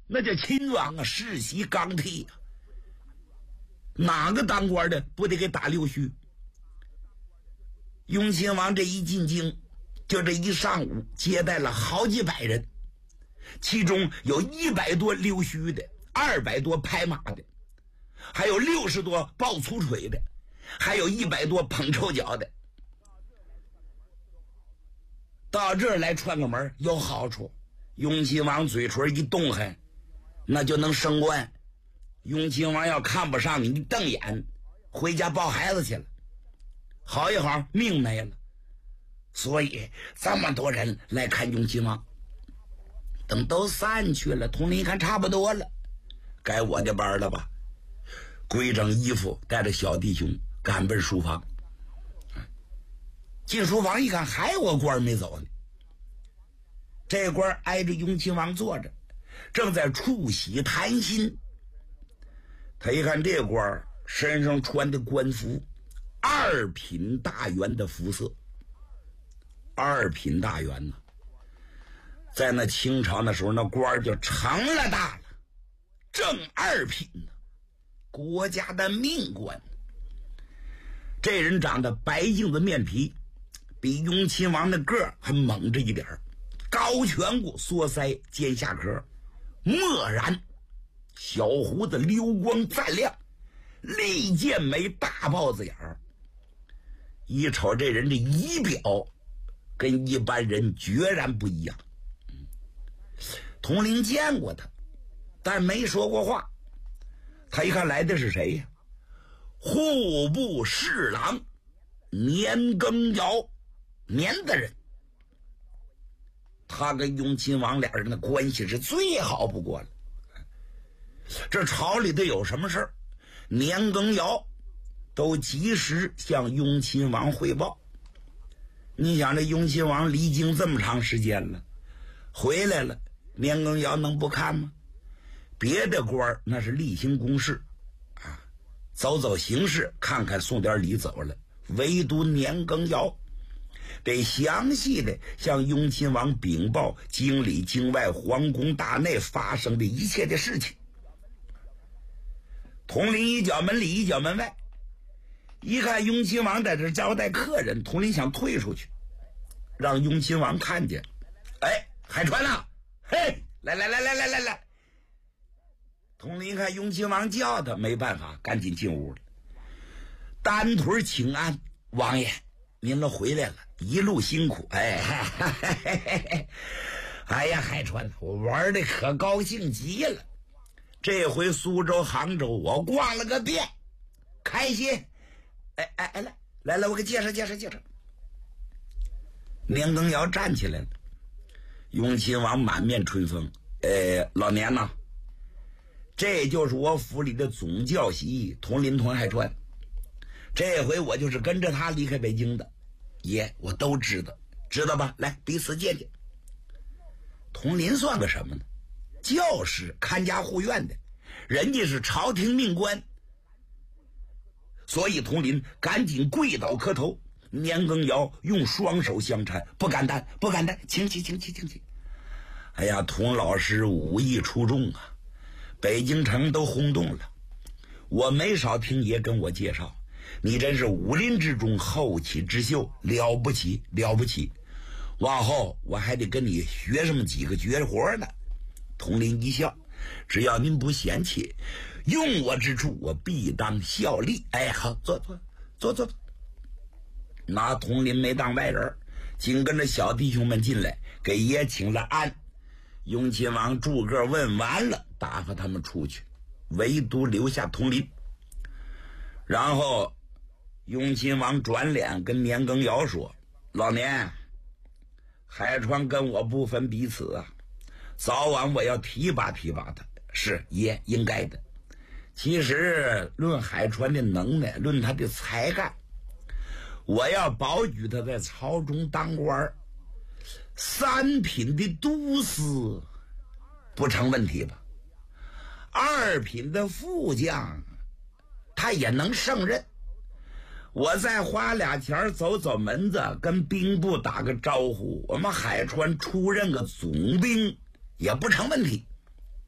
那叫秦王啊，世袭钢铁啊，哪个当官的不得给打溜须？雍亲王这一进京，就这一上午接待了好几百人，其中有100多溜须的，200多拍马的，还有60多抱粗锤的，还有100多捧臭脚的。到这儿来串个门有好处，雍亲王嘴唇一动弹，那就能升官。雍亲王要看不上你，你瞪眼回家抱孩子去了，好一好命没了。所以这么多人来看雍亲王。等都散去了，统领一看差不多了，该我的班了吧，归整衣服，带着小弟兄赶奔书房。进书房一看，还有个官没走呢。这官挨着雍亲王坐着，正在触喜谈心。他一看这官身上穿的官服，2品大员的服色。2品大员呢，在那清朝那时候，那官就成了大了，正2品呢，国家的命官。这人长得白净的面皮，比雍亲王的个儿还猛着一点，高颧骨缩腮，尖下颏，墨然，小胡子溜光锃亮，利剑眉，大豹子眼儿。一瞅这人这仪表跟一般人决然不一样。统领见过他，但没说过话。他一看来的是谁呀？户部侍郎年羹尧，年的人。他跟雍亲王俩人的关系是最好不过了。这朝里头有什么事儿，年羹尧都及时向雍亲王汇报。你想这雍亲王离京这么长时间了，回来了，年羹尧能不看吗？别的官那是例行公事啊，走走形式，看看送点礼走了，唯独年羹尧得详细的向雍亲王禀报京里京外皇宫大内发生的一切的事情。统领一脚门里一脚门外，一看雍亲王在这招待客人，统领想退出去，让雍亲王看见。哎，海川啊，嘿，来，统领看雍亲王叫他，没办法，赶紧进屋了。单腿请安，王爷您都回来了，一路辛苦。哎呀，海川，我玩的可高兴极了，这回苏州杭州我逛了个遍，开心。来，我给介绍。年羹尧站起来了，雍亲王满面春风。老年呐，这就是我府里的总教习佟林屯海川，这回我就是跟着他离开北京的。爷，我都知道吧？来，彼此见见。佟林算个什么呢？教师，看家护院的，人家是朝廷命官。所以佟林赶紧跪倒磕头。年羹尧用双手相搀，不敢当，请起。哎呀，佟老师武艺出众啊，北京城都轰动了。我没少听爷跟我介绍，你真是武林之中后起之秀，了不起。往后我还得跟你学这么几个绝活呢。佟林一笑，只要您不嫌弃，用我之处我必当效力。哎，好，坐。拿佟林没当外人，紧跟着小弟兄们进来给爷请了安。雍亲王诸个问完了，打发他们出去，唯独留下佟林。然后雍亲王转脸跟年羹尧说：老年，海川跟我不分彼此啊，早晚我要提拔他。是爷，应该的。其实论海川的能耐，论他的才干，我要保举他在朝中当官，3品的都司不成问题吧？2品的副将他也能胜任。我再花俩钱走走门子，跟兵部打个招呼，我们海川出任个总兵也不成问题。